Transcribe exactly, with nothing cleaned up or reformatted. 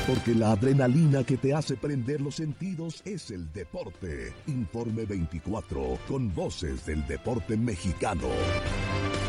Porque la adrenalina que te hace prender los sentidos es el deporte. Informe veinticuatro, con voces del deporte mexicano.